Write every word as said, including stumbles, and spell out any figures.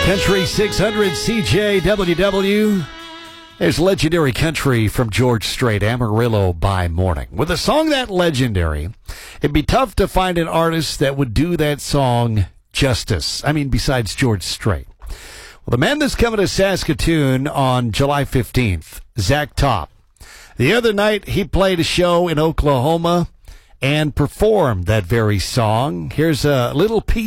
Country six hundred C J W W. There's legendary country from George Strait, Amarillo by Morning. With a song that legendary, it'd be tough to find an artist that would do that song justice. I mean, besides George Strait. Well, the man that's coming to Saskatoon on July fifteenth, Zach Top. The other night, he played a show in Oklahoma and performed that very song. Here's a little piece